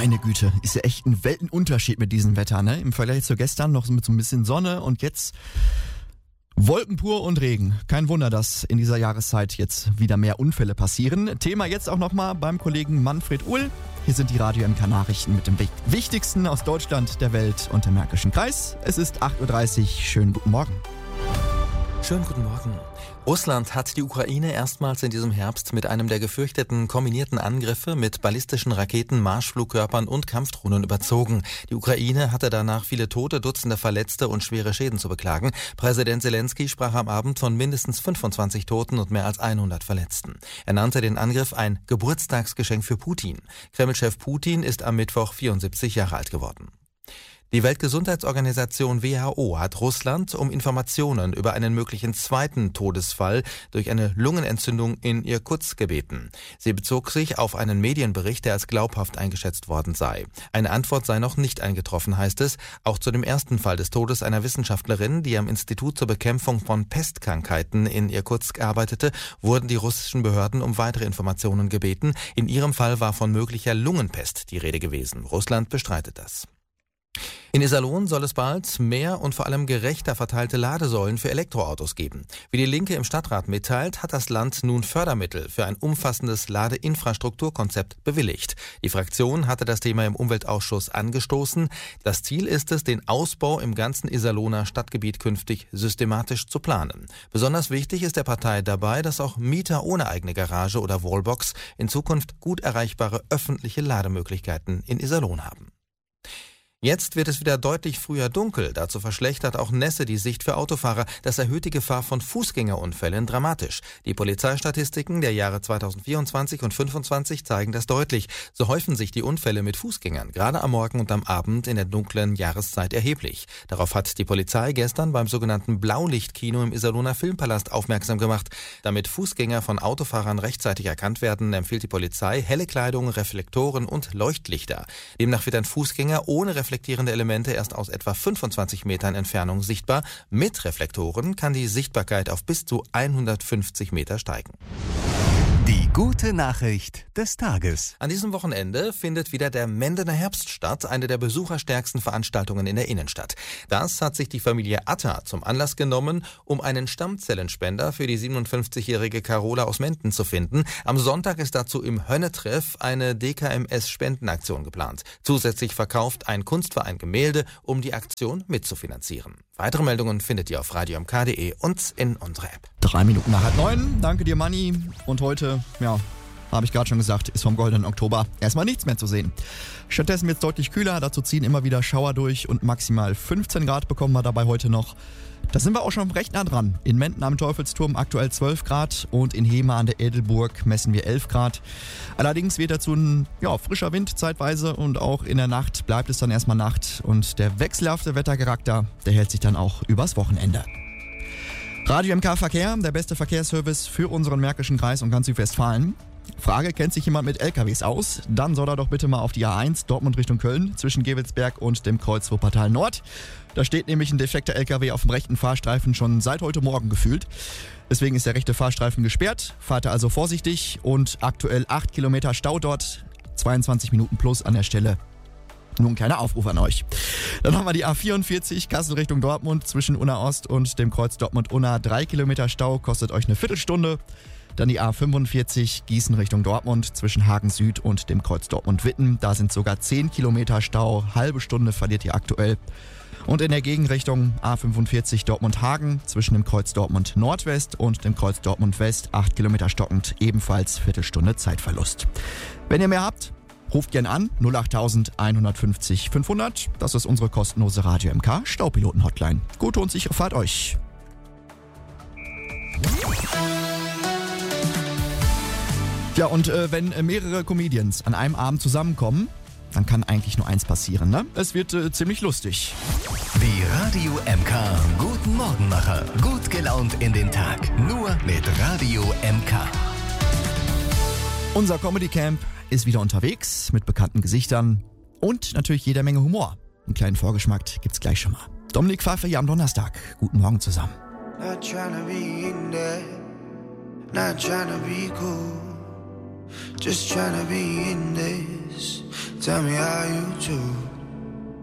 Meine Güte, ist ja echt ein Weltenunterschied mit diesem Wetter, ne? Im Vergleich zu gestern noch mit so ein bisschen Sonne und jetzt Wolken pur und Regen. Kein Wunder, dass in dieser Jahreszeit jetzt wieder mehr Unfälle passieren. Thema jetzt auch nochmal beim Kollegen Manfred Uhl. Hier sind die Radio MK Nachrichten mit dem Wichtigsten aus Deutschland, der Welt und dem Märkischen Kreis. Es ist 8.30 Uhr. Schönen guten Morgen. Schönen guten Morgen. Russland hat die Ukraine erstmals in diesem Herbst mit einem der gefürchteten kombinierten Angriffe mit ballistischen Raketen, Marschflugkörpern und Kampfdrohnen überzogen. Die Ukraine hatte danach viele Tote, Dutzende Verletzte und schwere Schäden zu beklagen. Präsident Zelensky sprach am Abend von mindestens 25 Toten und mehr als 100 Verletzten. Er nannte den Angriff ein Geburtstagsgeschenk für Putin. Kreml-Chef Putin ist am Mittwoch 74 Jahre alt geworden. Die Weltgesundheitsorganisation WHO hat Russland um Informationen über einen möglichen zweiten Todesfall durch eine Lungenentzündung in Irkutsk gebeten. Sie bezog sich auf einen Medienbericht, der als glaubhaft eingeschätzt worden sei. Eine Antwort sei noch nicht eingetroffen, heißt es. Auch zu dem ersten Fall des Todes einer Wissenschaftlerin, die am Institut zur Bekämpfung von Pestkrankheiten in Irkutsk arbeitete, wurden die russischen Behörden um weitere Informationen gebeten. In ihrem Fall war von möglicher Lungenpest die Rede gewesen. Russland bestreitet das. In Iserlohn soll es bald mehr und vor allem gerechter verteilte Ladesäulen für Elektroautos geben. Wie die Linke im Stadtrat mitteilt, hat das Land nun Fördermittel für ein umfassendes Ladeinfrastrukturkonzept bewilligt. Die Fraktion hatte das Thema im Umweltausschuss angestoßen. Das Ziel ist es, den Ausbau im ganzen Iserlohner Stadtgebiet künftig systematisch zu planen. Besonders wichtig ist der Partei dabei, dass auch Mieter ohne eigene Garage oder Wallbox in Zukunft gut erreichbare öffentliche Lademöglichkeiten in Iserlohn haben. Jetzt wird es wieder deutlich früher dunkel. Dazu verschlechtert auch Nässe die Sicht für Autofahrer. Das erhöht die Gefahr von Fußgängerunfällen dramatisch. Die Polizeistatistiken der Jahre 2024 und 2025 zeigen das deutlich. So häufen sich die Unfälle mit Fußgängern, gerade am Morgen und am Abend in der dunklen Jahreszeit erheblich. Darauf hat die Polizei gestern beim sogenannten Blaulichtkino im Iserlohner Filmpalast aufmerksam gemacht. Damit Fußgänger von Autofahrern rechtzeitig erkannt werden, empfiehlt die Polizei helle Kleidung, Reflektoren und Leuchtlichter. Demnach wird ein Fußgänger ohne reflektierende Elemente erst aus etwa 25 Metern Entfernung sichtbar. Mit Reflektoren kann die Sichtbarkeit auf bis zu 150 Meter steigen. Die gute Nachricht des Tages. An diesem Wochenende findet wieder der Mendener Herbst statt, eine der besucherstärksten Veranstaltungen in der Innenstadt. Das hat sich die Familie Atta zum Anlass genommen, um einen Stammzellenspender für die 57-jährige Carola aus Menden zu finden. Am Sonntag ist dazu im Hönnetreff eine DKMS-Spendenaktion geplant. Zusätzlich verkauft ein Kunstverein Gemälde, um die Aktion mitzufinanzieren. Weitere Meldungen findet ihr auf radiomk.de und in unserer App. 3 Minuten nach 8:30. Danke dir, Manni. Und heute, habe ich gerade schon gesagt, ist vom goldenen Oktober erstmal nichts mehr zu sehen. Stattdessen wird es deutlich kühler. Dazu ziehen immer wieder Schauer durch und maximal 15 Grad bekommen wir dabei heute noch. Da sind wir auch schon recht nah dran. In Menden am Teufelsturm aktuell 12 Grad und in Hema an der Edelburg messen wir 11 Grad. Allerdings wird dazu ein frischer Wind zeitweise und auch in der Nacht bleibt es dann erstmal Nacht. Und der wechselhafte Wettercharakter, der hält sich dann auch übers Wochenende. Radio MK Verkehr, der beste Verkehrsservice für unseren Märkischen Kreis und ganz Südwestfalen. Frage, kennt sich jemand mit LKWs aus? Dann soll er doch bitte mal auf die A1 Dortmund Richtung Köln zwischen Gewelsberg und dem Kreuz Wuppertal Nord. Da steht nämlich ein defekter LKW auf dem rechten Fahrstreifen schon seit heute Morgen gefühlt. Deswegen ist der rechte Fahrstreifen gesperrt. Fahrt also vorsichtig und aktuell 8 Kilometer Stau dort, 22 Minuten plus an der Stelle. Nun ein kleiner Aufruf an euch. Dann haben wir die A44 Kassel Richtung Dortmund zwischen Unna Ost und dem Kreuz Dortmund-Unna. 3 Kilometer Stau, kostet euch eine Viertelstunde. Dann die A45 Gießen Richtung Dortmund zwischen Hagen Süd und dem Kreuz Dortmund-Witten. Da sind sogar 10 Kilometer Stau, halbe Stunde verliert ihr aktuell. Und in der Gegenrichtung A45 Dortmund-Hagen zwischen dem Kreuz Dortmund Nordwest und dem Kreuz Dortmund West 8 Kilometer stockend, ebenfalls Viertelstunde Zeitverlust. Wenn ihr mehr habt, ruft gern an 08000 150 500. Das ist unsere kostenlose Radio MK Staupiloten-Hotline. Gute und sichere Fahrt euch. Ja, und wenn mehrere Comedians an einem Abend zusammenkommen, dann kann eigentlich nur eins passieren, ne? Es wird ziemlich lustig. Die Radio MK Guten Morgenmacher. Gut gelaunt in den Tag. Nur mit Radio MK. Unser Comedy Camp ist wieder unterwegs mit bekannten Gesichtern und natürlich jeder Menge Humor. Einen kleinen Vorgeschmack gibt's gleich schon mal. Dominik Pfeiffer hier am Donnerstag. Guten Morgen zusammen. Not trying to be in there, not trying to be cool, just trying to be in this. Tell me how you choose.